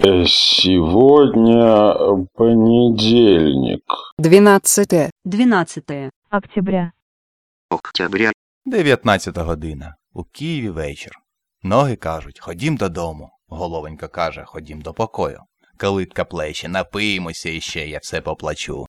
Сегодня понедельник. 12 октября. 19 година. У Києві вечір. Ноги кажуть, ходім додому. Головонька каже, ходім до покою. Калитка плече, напиємося іще, я все поплачу.